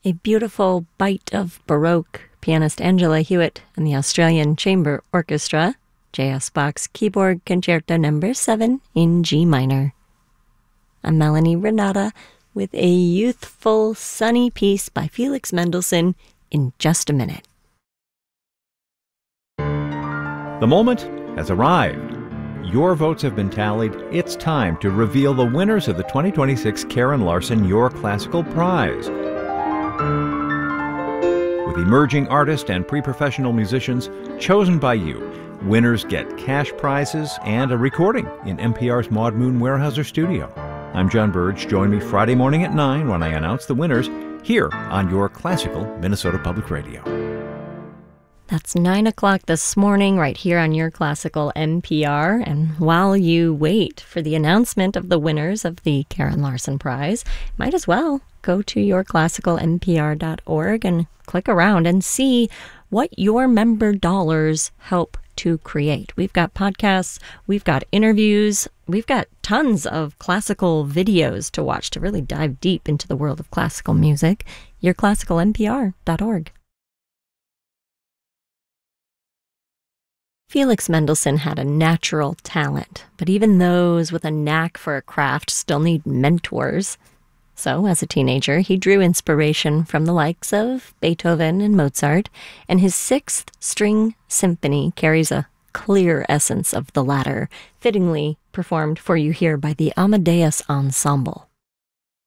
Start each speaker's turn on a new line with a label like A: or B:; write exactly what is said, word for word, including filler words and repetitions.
A: a beautiful bite of Baroque, pianist Angela Hewitt and the Australian Chamber Orchestra, J S Bach's Keyboard Concerto Number seven in G minor. I'm Melanie Renata with a youthful, sunny piece by Felix Mendelssohn in just a minute.
B: The moment has arrived. Your votes have been tallied. It's time to reveal the winners of the twenty twenty-six Karen Larson Your Classical Prize. With emerging artists and pre-professional musicians chosen by you, winners get cash prizes and a recording in N P R's Maud Moon Weyerhaeuser studio. I'm John Burge. Join me Friday morning at nine when I announce the winners here on Your Classical Minnesota Public Radio.
A: That's nine o'clock this morning right here on Your Classical N P R. And while you wait for the announcement of the winners of the Karen Larson Prize, might as well go to your classical n p r dot org and click around and see what your member dollars help to create. We've got podcasts, we've got interviews, we've got tons of classical videos to watch to really dive deep into the world of classical music. your classical n p r dot org. Felix Mendelssohn had a natural talent, but even those with a knack for a craft still need mentors. So, as a teenager, he drew inspiration from the likes of Beethoven and Mozart, and his Sixth String Symphony carries a clear essence of the latter, fittingly performed for you here by the Amadeus Ensemble.